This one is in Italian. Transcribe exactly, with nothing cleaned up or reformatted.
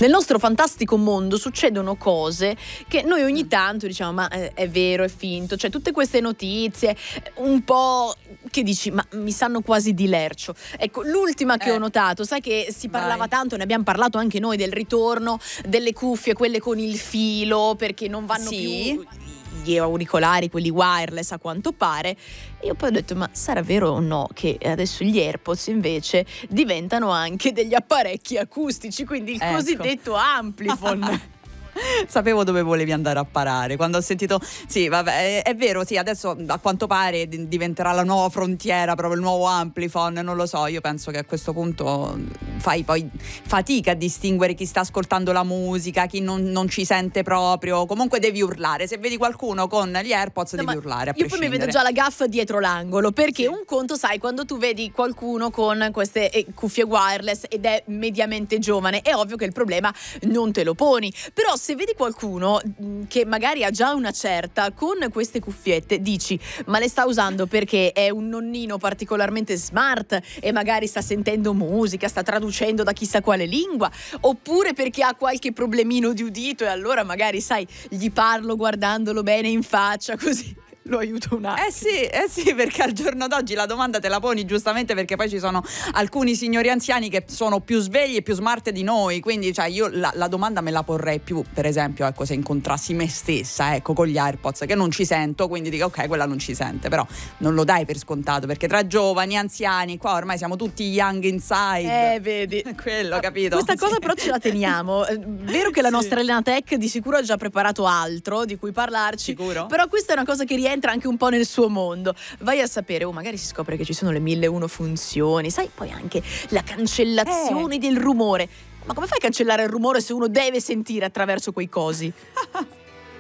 Nel nostro fantastico mondo succedono cose che noi ogni tanto diciamo ma eh, è vero, è finto, cioè tutte queste notizie un po' che dici ma mi sanno quasi di lercio. Ecco, l'ultima che Eh. ho notato, sai che si parlava Vai. tanto, ne abbiamo parlato anche noi del ritorno delle cuffie, quelle con il filo, perché non vanno Sì. più gli auricolari, quelli wireless a quanto pare. E io poi ho detto ma sarà vero o no che adesso gli AirPods invece diventano anche degli apparecchi acustici, quindi il Ecco. cosiddetto amplifon. Sapevo dove volevi andare a parare quando ho sentito. Sì, vabbè, è, è vero, sì, adesso a quanto pare di- diventerà la nuova frontiera, proprio il nuovo amplifon, non lo so, io penso che a questo punto fai poi fatica a distinguere chi sta ascoltando la musica, chi non, non ci sente proprio, comunque devi urlare, se vedi qualcuno con gli AirPods No, devi ma urlare a io poi mi vedo prescindere. già la gaffa dietro l'angolo, perché Sì. un conto, sai, quando tu vedi qualcuno con queste eh, cuffie wireless ed è mediamente giovane, è ovvio che il problema non te lo poni. Però se vedi qualcuno mh, che magari ha già una certa con queste cuffiette, dici ma le sta usando perché è un nonnino particolarmente smart e magari sta sentendo musica, sta traducendo da chissà quale lingua, oppure perché ha qualche problemino di udito e allora magari, sai, gli parlo guardandolo bene in faccia così lo aiuto un attimo. Eh sì, eh sì, perché al giorno d'oggi la domanda te la poni giustamente perché poi ci sono alcuni signori anziani che sono più svegli e più smart di noi, quindi cioè io la, la domanda me la porrei più, per esempio, ecco, se incontrassi me stessa, ecco, con gli AirPods che non ci sento, quindi dico ok, quella non ci sente, però non lo dai per scontato perché tra giovani, anziani, qua ormai siamo tutti young inside. Eh, vedi. Quello, capito? Questa cosa Sì. però ce la teniamo. Eh, Vero che la Sì. nostra Elena Tech di sicuro ha già preparato altro di cui parlarci. Sicuro? Però questa è una cosa che rientra anche un po' nel suo mondo. Vai a sapere, o magari si scopre che ci sono le mille e uno funzioni, sai, poi anche la cancellazione Eh. del rumore. Ma come fai a cancellare il rumore se uno deve sentire attraverso quei cosi?